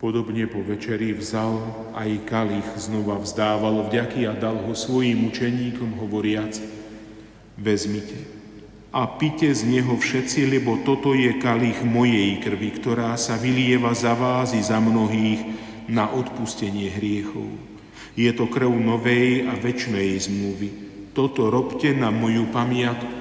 Podobne po večeri vzal aj kalich, znova vzdával vďaky a dal ho svojim učeníkom, hovoriac: Vezmite a pite z neho všetci, lebo toto je kalich mojej krvi, ktorá sa vylieva za vás i za mnohých na odpustenie hriechov. Je to krv novej a večnej zmluvy. Toto robte na moju pamiatku.